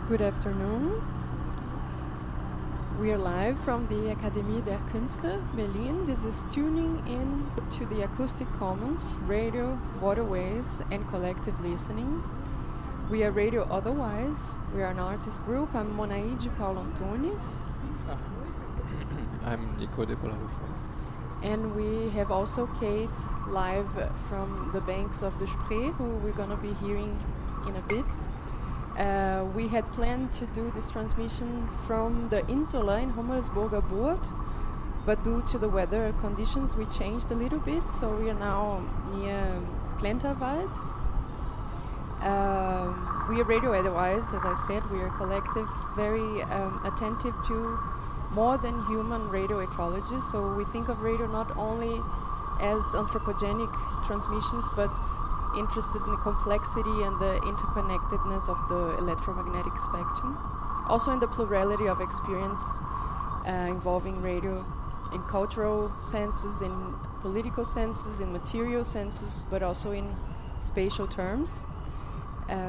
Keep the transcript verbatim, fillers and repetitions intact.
Good afternoon. We are live from the Akademie der Künste, Berlin. This is tuning in to the Acoustic Commons, radio, waterways, and collective listening. We are Radio Otherwise. We are an artist group. I'm Monaide Paulo Antunes. I'm Nico de Polarufa. And we have also Kate live from the banks of the Spree, who we're going to be hearing in a bit. Uh, we had planned to do this transmission from the Insula in Hummelsburger Burg, but due to the weather conditions we changed a little bit, so we are now near Plenterwald. Um, we are Radio Otherwise, as I said, we are a collective very um, attentive to more than human radio ecology, so we think of radio not only as anthropogenic transmissions, but interested in the complexity and the interconnectedness of the electromagnetic spectrum. Also in the plurality of experience uh, involving radio in cultural senses, in political senses, in material senses, but also in spatial terms.